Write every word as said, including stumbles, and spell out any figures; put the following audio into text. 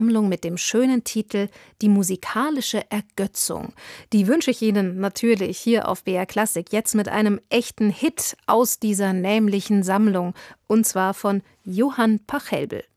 Sammlung mit dem schönen Titel »Die musikalische Ergötzung«. Die wünsche ich Ihnen natürlich hier auf B R Klassik jetzt mit einem echten Hit aus dieser nämlichen Sammlung, und zwar von Johann Pachelbel.